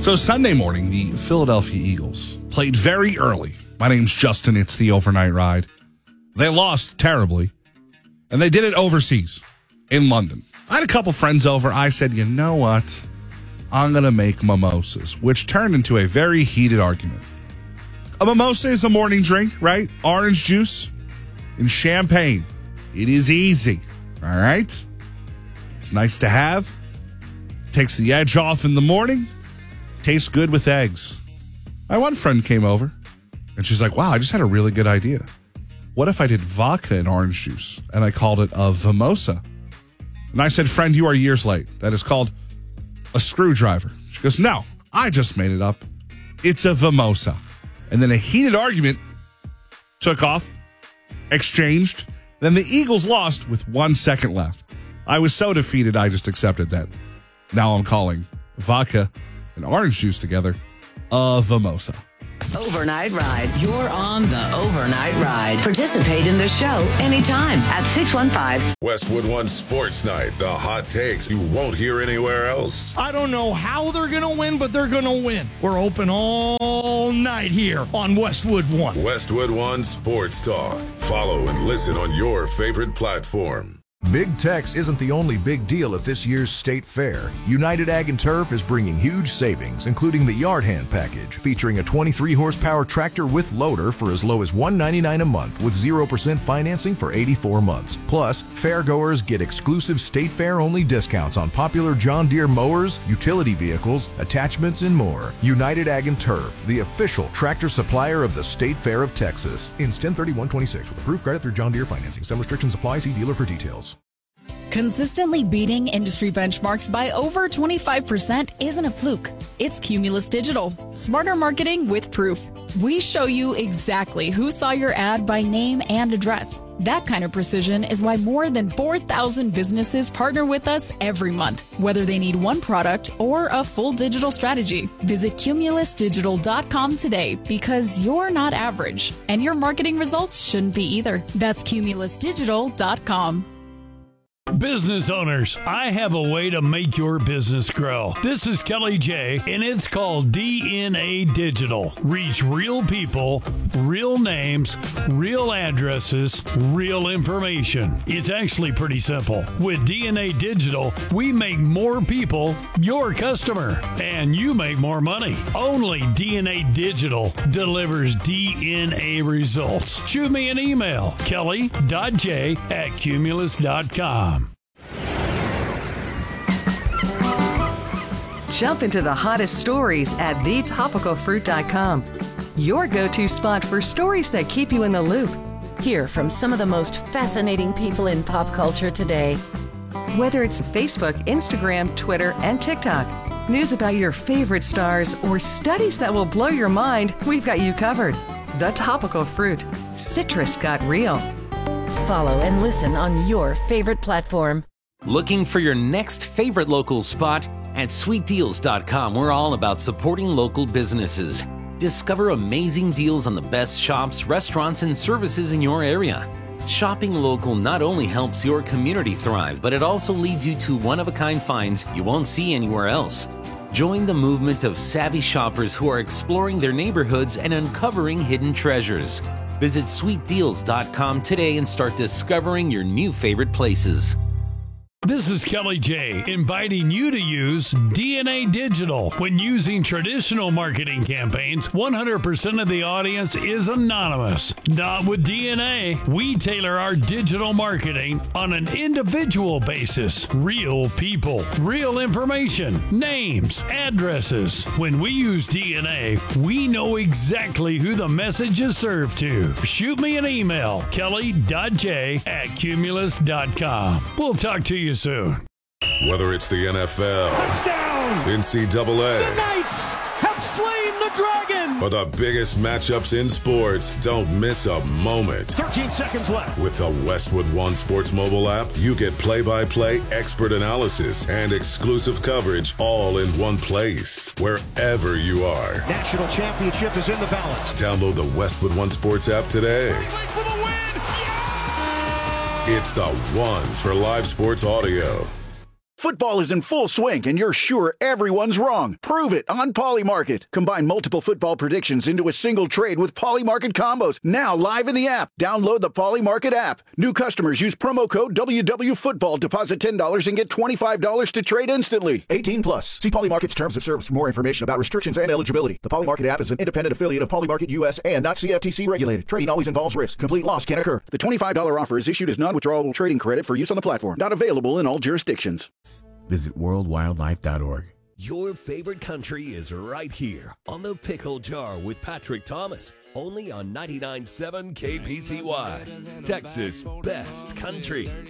So Sunday morning, the Philadelphia Eagles played very early. My name's Justin. It's the overnight ride. They lost terribly, and they did it overseas in London. I had a couple friends over. I said, you know what? I'm going to make mimosas, which turned into a very heated argument. A mimosa is a morning drink, right? Orange juice and champagne. It is easy, all right? It's nice to have. Takes the edge off in the morning. Tastes good with eggs. My one friend came over, and she's like, wow, I just had a really good idea. What if I did vodka and orange juice, and I called it a mimosa? And I said, friend, you are years late. That is called a screwdriver. She goes, no, I just made it up. It's a mimosa. And then a heated argument took off, exchanged. Then the Eagles lost with 1 second left. I was so defeated, I just accepted that. Now I'm calling vodka and orange juice together a mimosa. Overnight Ride. You're on the Overnight Ride. Participate in the show anytime at 615. Westwood One Sports Night. The hot takes you won't hear anywhere else. I don't know how they're going to win, but they're going to win. We're open all night here on Westwood One. Westwood One Sports Talk. Follow and listen on your favorite platform. Big Tex isn't the only big deal at this year's State Fair. United Ag and Turf is bringing huge savings, including the Yard Hand package, featuring a 23-horsepower tractor with loader for as low as $199 a month with 0% financing for 84 months. Plus, fairgoers get exclusive State Fair-only discounts on popular John Deere mowers, utility vehicles, attachments, and more. United Ag and Turf, the official tractor supplier of the State Fair of Texas. Ends 10/31/26 with approved credit through John Deere financing. Some restrictions apply. See dealer for details. Consistently beating industry benchmarks by over 25% isn't a fluke. It's Cumulus Digital. Smarter marketing with proof. We show you exactly who saw your ad by name and address. That kind of precision is why more than 4,000 businesses partner with us every month, whether they need one product or a full digital strategy. Visit cumulusdigital.com today because you're not average, and your marketing results shouldn't be either. That's cumulusdigital.com. Business owners, I have a way to make your business grow. This is Kelly J, and it's called DNA Digital. Reach real people, real names, real addresses, real information. It's actually pretty simple. With DNA Digital, we make more people your customer, and you make more money. Only DNA Digital delivers DNA results. Shoot me an email, kelly.j@cumulus.com. Jump into the hottest stories at thetopicalfruit.com. Your go-to spot for stories that keep you in the loop. Hear from some of the most fascinating people in pop culture today. Whether it's Facebook, Instagram, Twitter, and TikTok, news about your favorite stars, or studies that will blow your mind, we've got you covered. The Topical Fruit. Citrus got real. Follow and listen on your favorite platform. Looking for your next favorite local spot? At sweetdeals.com, we're all about supporting local businesses. Discover amazing deals on the best shops, restaurants, and services in your area. Shopping local not only helps your community thrive, but it also leads you to one-of-a-kind finds you won't see anywhere else. Join the movement of savvy shoppers who are exploring their neighborhoods and uncovering hidden treasures. Visit sweetdeals.com today and start discovering your new favorite places. This is Kelly J, inviting you to use DNA Digital. When using traditional marketing campaigns, 100% of the audience is anonymous. Not with DNA. We tailor our digital marketing on an individual basis. Real people, real information, names, addresses. When we use DNA, we know exactly who the message is served to. Shoot me an email, kelly.j@cumulus.com. We'll talk to you soon. Whether it's the NFL, Touchdown! NCAA, The Knights have slain the dragon! or the biggest matchups in sports, don't miss a moment. 13 seconds left. With the Westwood One Sports mobile app, you get play-by-play expert analysis and exclusive coverage all in one place, wherever you are. National championship is in the balance. Download the Westwood One Sports app today. For the win! It's the one for live sports audio. Football is in full swing, and you're sure everyone's wrong. Prove it on Polymarket. Combine multiple football predictions into a single trade with Polymarket combos. Now live in the app. Download the Polymarket app. New customers use promo code WWFootball. Deposit $10 and get $25 to trade instantly. 18 plus. See Polymarket's terms of service for more information about restrictions and eligibility. The Polymarket app is an independent affiliate of Polymarket US and not CFTC regulated. Trading always involves risk. Complete loss can occur. The $25 offer is issued as non-withdrawable trading credit for use on the platform. Not available in all jurisdictions. Visit worldwildlife.org. Your favorite country is right here on The Pickle Jar with Patrick Thomas, only on 99.7 KPCY, Texas' best country.